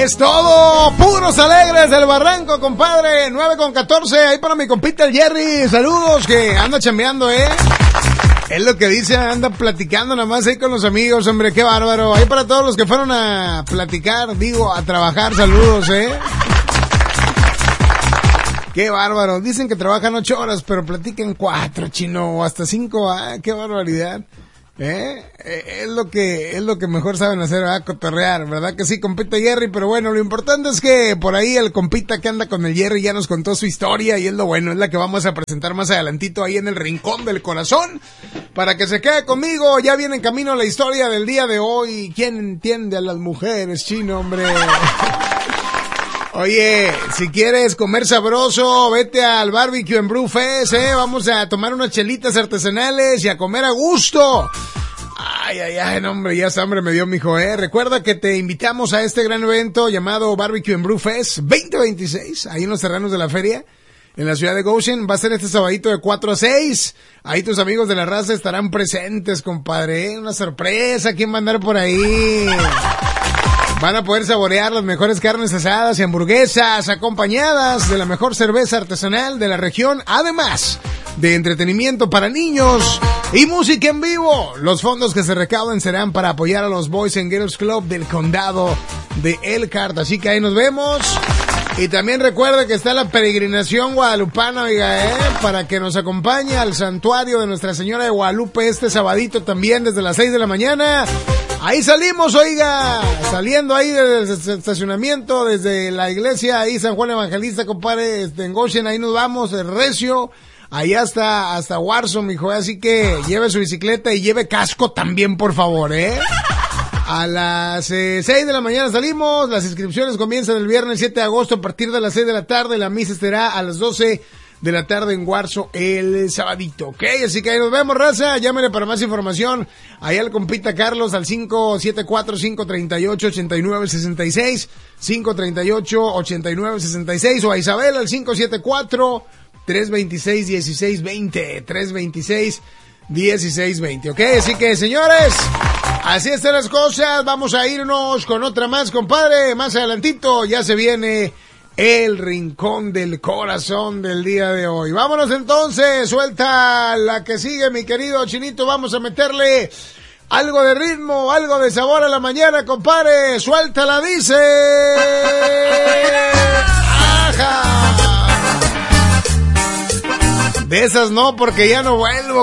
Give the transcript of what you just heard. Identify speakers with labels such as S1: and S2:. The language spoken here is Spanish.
S1: Es todo, puros alegres del Barranco, compadre. 9:14, ahí para mi compita el Jerry. Saludos, que anda chambeando, Es lo que dice, anda platicando nada más ahí con los amigos, hombre, qué bárbaro. Ahí para todos los que fueron a platicar, a trabajar, saludos, Qué bárbaro. Dicen que trabajan 8 horas, pero platican 4, chino, o hasta 5, qué barbaridad. Es lo que mejor saben hacer, ¿verdad? Cotorrear, ¿verdad que sí, compita Jerry? Pero bueno, lo importante es que por ahí el compita que anda con el Jerry ya nos contó su historia y es lo bueno, es la que vamos a presentar más adelantito ahí en el Rincón del Corazón, para que se quede conmigo. Ya viene en camino la historia del día de hoy. ¿Quién entiende a las mujeres, chino, hombre? Oye, si quieres comer sabroso, vete al Barbecue and Brew Fest, Vamos a tomar unas chelitas artesanales y a comer a gusto. Ay, no, hombre, ya esa hambre me dio, mijo, Recuerda que te invitamos a este gran evento llamado Barbecue and Brew Fest 2026, ahí en los terrenos de la feria, en la ciudad de Goshen. Va a ser este sabadito de 4 a 6. Ahí tus amigos de la raza estarán presentes, compadre, Una sorpresa, ¿quién va a andar por ahí? Van a poder saborear las mejores carnes asadas y hamburguesas, acompañadas de la mejor cerveza artesanal de la región, además de entretenimiento para niños y música en vivo. Los fondos que se recauden serán para apoyar a los Boys and Girls Club del condado de Elkhart. Así que ahí nos vemos. Y también recuerda que está la peregrinación guadalupana, oiga, para que nos acompañe al santuario de Nuestra Señora de Guadalupe este sabadito también desde las 6 de la mañana. Ahí salimos, oiga, saliendo ahí desde el estacionamiento, desde la iglesia, ahí San Juan Evangelista, compadre, en Goshen, ahí nos vamos, el recio, ahí hasta Warson, mijo, así que lleve su bicicleta y lleve casco también, por favor, A las 6 de la mañana salimos, las inscripciones comienzan el viernes 7 de agosto a partir de las 6 de la tarde, la misa estará a las 12 de la tarde en Warso el sabadito, ¿ok? Así que ahí nos vemos, raza. Llámenle para más información ahí al compita Carlos al 574-538-8966, 538-8966, o a Isabel al 574-326-1620, 326-1620, ¿ok? Así que, señores, así están las cosas. Vamos a irnos con otra más, compadre. Más adelantito ya se viene el Rincón del Corazón del día de hoy. Vámonos entonces, suelta la que sigue, mi querido Chinito. Vamos a meterle algo de ritmo, algo de sabor a la mañana, compadre. Suéltala, dice. ¡Ajá! De esas no, porque ya no vuelvo,